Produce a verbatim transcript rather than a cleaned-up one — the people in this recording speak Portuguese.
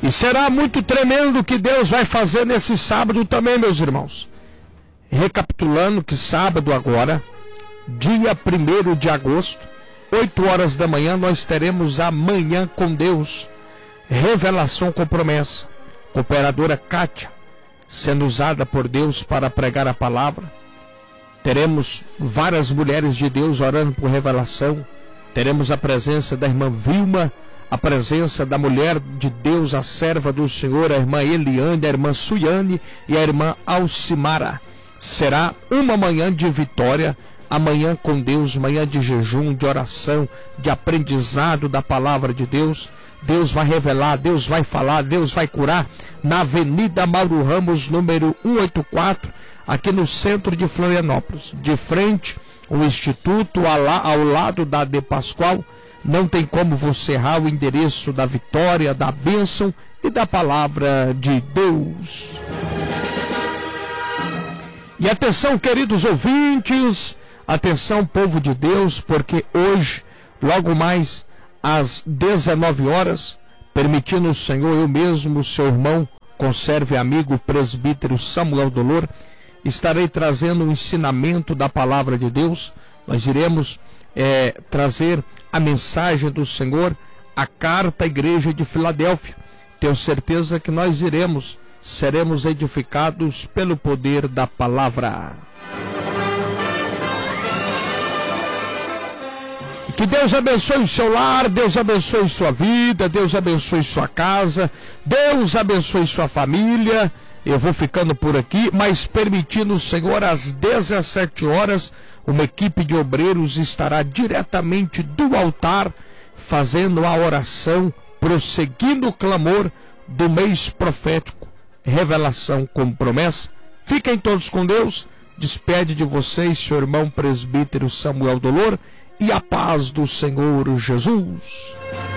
E será muito tremendo o que Deus vai fazer nesse sábado também, meus irmãos. Recapitulando que sábado agora, dia primeiro de agosto, oito horas da manhã, nós teremos a Manhã com Deus, Revelação com Promessa. Cooperadora Kátia, sendo usada por Deus para pregar a palavra. Teremos várias mulheres de Deus orando por revelação. Teremos a presença da irmã Vilma, a presença da mulher de Deus, a serva do Senhor, a irmã Eliane, a irmã Suiane e a irmã Alcimara. Será uma manhã de vitória, amanhã com Deus, manhã de jejum, de oração, de aprendizado da palavra de Deus. Deus vai revelar, Deus vai falar, Deus vai curar, na Avenida Mauro Ramos, número cento e oitenta e quatro, aqui no centro de Florianópolis, de frente o Instituto, ao lado da De Pascoal. Não tem como você errar o endereço da vitória, da bênção e da palavra de Deus. E atenção, queridos ouvintes, atenção, povo de Deus, porque hoje, logo mais às dezenove horas, permitindo o Senhor, eu mesmo, seu irmão, conserve amigo, presbítero Samuel Dolor, estarei trazendo um ensinamento da palavra de Deus. Nós iremos é, trazer a mensagem do Senhor, a carta à igreja de Filadélfia. Tenho certeza que nós iremos, seremos edificados pelo poder da palavra. Que Deus abençoe o seu lar, Deus abençoe sua vida, Deus abençoe sua casa, Deus abençoe sua família. Eu vou ficando por aqui, mas permitindo o Senhor, às dezessete horas, uma equipe de obreiros estará diretamente do altar, fazendo a oração, prosseguindo o clamor do mês profético, Revelação com Promessa. Fiquem todos com Deus, despede de vocês seu irmão presbítero Samuel Dolor, e a paz do Senhor Jesus.